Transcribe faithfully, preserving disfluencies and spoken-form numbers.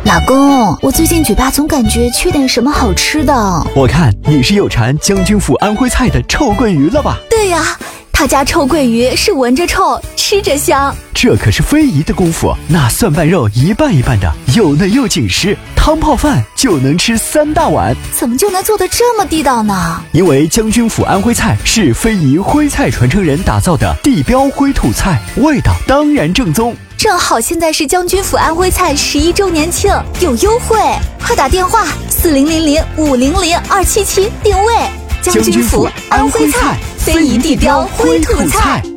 老公，我最近嘴巴总感觉缺点什么好吃的。 我看你是有馋将军府安徽菜的臭鳜鱼了吧？ 对呀，他家臭鳜鱼是闻着臭，吃着香。 这可是非遗的功夫，那蒜瓣肉一半一半的，又嫩又紧实，汤泡饭就能吃三大碗。 怎么就能做得这么地道呢？ 因为将军府安徽菜是非遗徽菜传承人打造的地标徽土菜，味道当然正宗。 正好现在是将军府安徽菜十一周年庆，有优惠，快打电话四零零零五零零二七七定位。 将军府安徽菜，非遗地标徽土菜。